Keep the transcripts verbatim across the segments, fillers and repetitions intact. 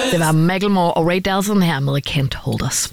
Det var Macklemore og Ray Dalton her med Can't Hold Us.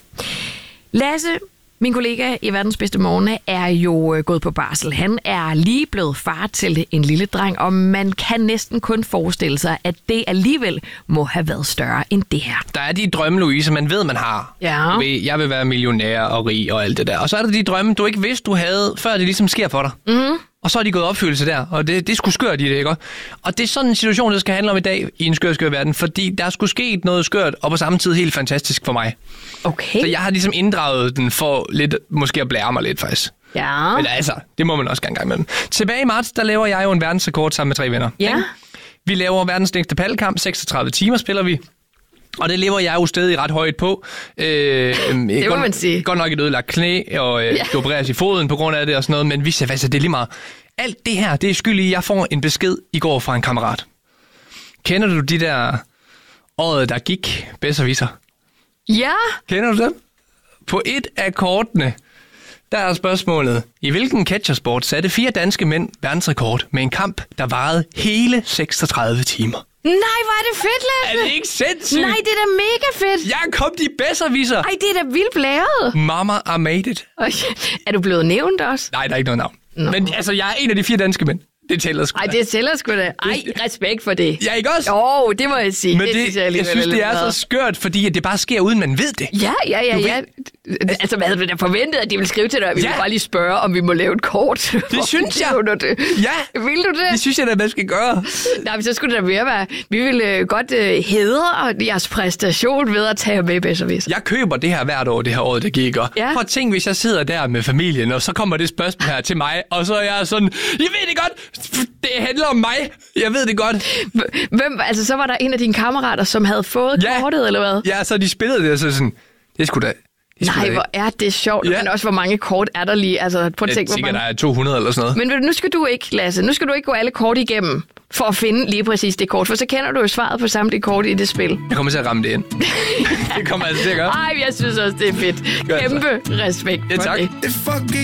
Lasse, min kollega i Verdens Bedste Morgen, er jo gået på barsel. Han er lige blevet far til en lille dreng, og man kan næsten kun forestille sig, at det alligevel må have været større end det her. Der er de drømme, Louise, man ved, man har. Ja. Jeg vil være millionær og rig og alt det der. Og så er der de drømme, du ikke vidste, du havde, før det ligesom sker for dig. Mm-hmm. Og så er de gået opfyldelse der, og det, det er sgu skørt i det, ikke? Og det er sådan en situation, der skal handle om i dag i en skør, skør verden, fordi der er sgu sket noget skørt, og på samme tid helt fantastisk for mig. Okay. Så jeg har ligesom inddraget den for lidt, måske at blære mig lidt faktisk. Ja. Men altså, det må man også gerne gang med den. Tilbage i marts, der laver jeg jo en verdensrekord sammen med tre venner. Ja. Ikke? Vi laver verdens længste paddelkamp, seksogtredive timer spiller vi. Og det lever jeg jo stadig ret højt på. Øh, det må godt, man sige. Godt nok et ødelagt knæ, og øh, ja. du opereres i foden på grund af det og sådan noget, men vi siger, hvad så det er lige meget. Alt det her, det er skyld i, at jeg får en besked i går fra en kammerat. Kender du de der året, der gik, bedserviser? Ja. Kender du dem? På et af kortene, der er spørgsmålet, i hvilken catchersport satte fire danske mænd verdensrekord med en kamp, der varede hele seksogtredive timer? Nej, hvor er det fedt, Lasse. Er det ikke sindssygt? Nej, det er da mega fedt. Jeg kom de bedserviser. Ej, det er da vildt blæret. Mama, I made it. Er du blevet nævnt også? Nej, der er ikke noget navn. Nå. Men altså, jeg er en af de fire danske mænd. Det tæller sgu. Ej, det tæller sgu da. Ej, respekt for det. Ja, ikke også? Jo, det må jeg sige. Men det, det synes jeg, jeg, jeg synes, det er så skørt, fordi at det bare sker, uden man ved det. Ja, ja, ja, ja. Altså, hvad havde du da forventet, at de ville skrive til dig? Vi ja. vil bare lige spørge, om vi må lave et kort. Det synes jeg. Det. Ja. Vil du det? Det synes jeg da, man skal gøre. Nej, men så skulle det da mere være. Vi ville godt uh, hædre jeres præstation ved at tage med i Bedserviser. Jeg køber det her hvert år, det her år, der gik. Og ja. Prøv at tænke, hvis jeg sidder der med familien, og så kommer det spørgsmål her til mig, og så er jeg sådan, jeg ved det godt, det handler om mig. Jeg ved det godt. Hvem, altså, så var der en af dine kammerater, som havde fået ja. kortet, eller hvad? Ja, så de spillede det, og så sådan, det skulle da... Nej, hvor er det sjovt. Ja. Men også, hvor mange kort er der lige? Altså, prøv at tænke, hvor mange... der er to hundrede eller sådan noget. Men nu skal du ikke, Lasse, nu skal du ikke gå alle kort igennem, for at finde lige præcis det kort, for så kender du jo svaret på samtlige kort i det spil. Jeg kommer til at ramme det ind. Det kommer altså til at gøre. Ej, jeg synes også, det er fedt. Kæmpe respekt ja, tak. for det.